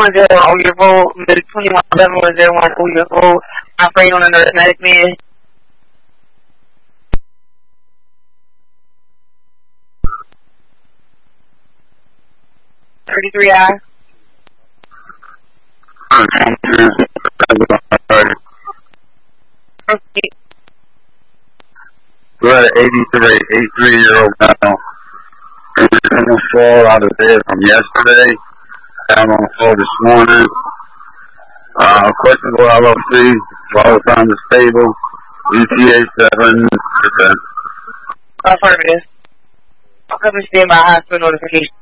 on your road, 211101 on your road, operating on an automatic man. 33I. Okay. We're at 83-year-old now. I'm fall out of bed from yesterday. Down on the floor this morning. Questionable LLC, while on the stable. ETA 7%. Affirmative. I'll come and stand by hospital notification.